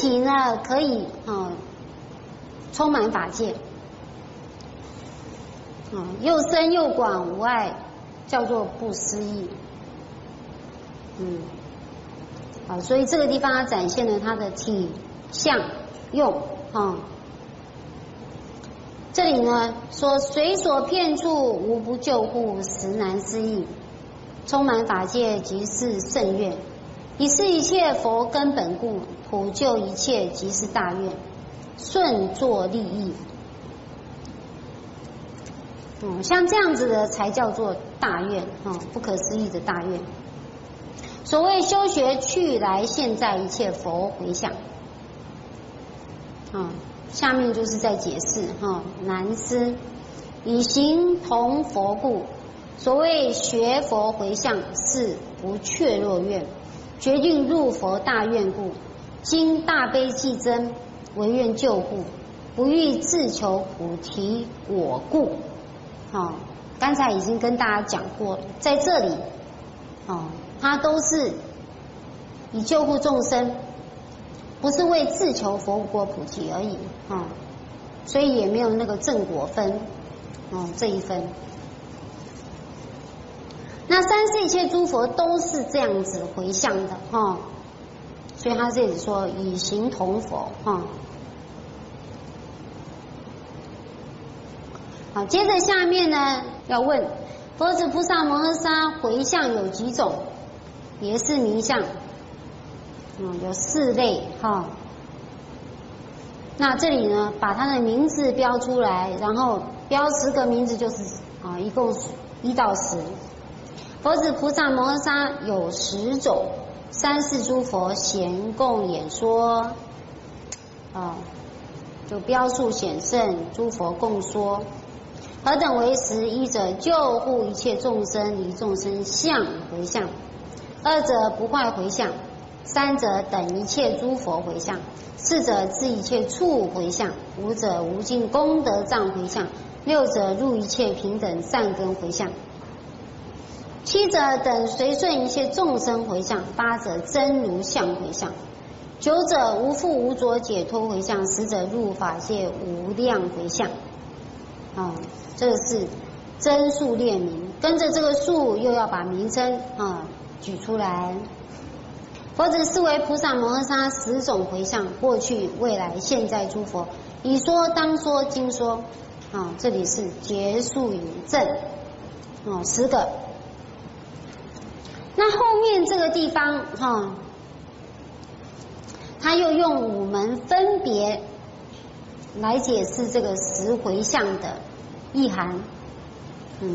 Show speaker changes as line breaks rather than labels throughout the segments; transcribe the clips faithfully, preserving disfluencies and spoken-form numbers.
己呢可以啊充满法界，啊又深又广无碍，叫做不思议。嗯，啊，所以这个地方它展现了它的体相用啊。这里呢说随所遍处无不救护，实难思议。充满法界即是圣愿，以是一切佛根本故，普救一切即是大愿，顺作利益。嗯，像这样子的才叫做大愿啊，不可思议的大愿。所谓修学去来现在一切佛回向啊，下面就是在解释哈，难思以行同佛故。所谓学佛回向是不怯弱愿，决定入佛大愿故，经大悲济增，唯愿救护，不欲自求菩提果故。好，刚才已经跟大家讲过了，在这里，哦，它都是以救护众生，不是为自求佛果菩提而已啊，所以也没有那个正果分，哦，这一分。那三世一切诸佛都是这样子回向的哈，所以他这里说以行同佛哈。好，接着下面呢要问佛子菩萨摩诃萨回向有几种？也是名相，嗯，有四类哈。那这里呢把他的名字标出来，然后标十个名字就是啊，一共一到十。佛子菩萨摩诃萨有十种，三世诸佛咸共演说，啊，就标数显圣，诸佛共说。何等为十？一者救护一切众生离众生相回向，二者不坏回向，三者等一切诸佛回向，四者自一切处回向，五者无尽功德藏回向，六者入一切平等善根回向，七者等随顺一切众生回向，八者真如相回向，九者无复无着解脱回向，十者入法界无量回向。啊，这个是真数列名，跟着这个数又要把名称啊举出来。佛子是为菩萨摩诃萨十种回向，过去、未来、现在诸佛，已说、当说、今说。啊，这里是结束引证，啊，十个。那后面这个地方哈、啊，他又用五门分别来解释这个十回向的意涵。嗯，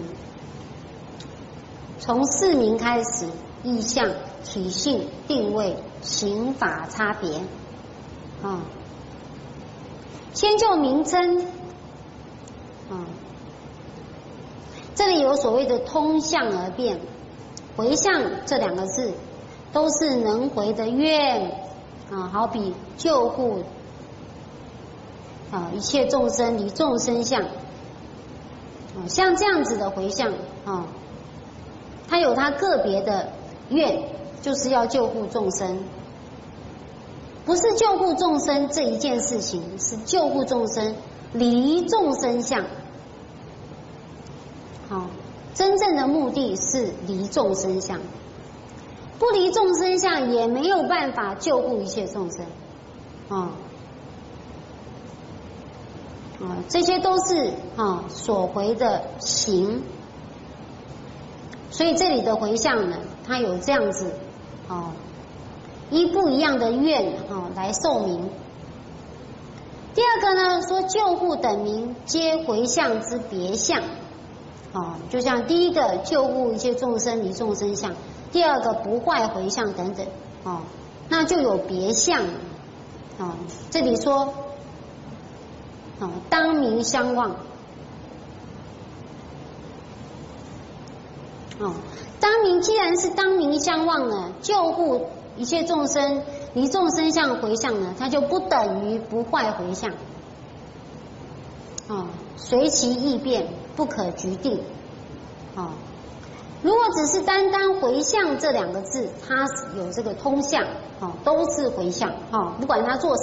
从四名开始，意象、体性、定位、行法差别。啊，先就名称。啊，这里有所谓的通向而变。回向这两个字都是能回的愿啊，好比救护啊一切众生离众生相啊，像这样子的回向啊，它有它个别的愿，就是要救护众生，不是救护众生这一件事情，是救护众生离众生相。好，真正的目的是离众生相，不离众生相也没有办法救护一切众生，啊啊，这些都是啊所回的行，所以这里的回向呢，它有这样子啊依不一样的愿啊来受名。第二个呢，说救护等名皆回向之别相。啊，就像第一个救护一切众生离众生相，第二个不坏回向等等，啊，那就有别相。啊，这里说，啊，当名相望。啊，当名既然是当名相望呢，救护一切众生离众生相回向呢，它就不等于不坏回向。啊，随其意变，不可局定。啊，如果只是单单回向这两个字，它有这个通向，啊，都是回向，啊，不管它做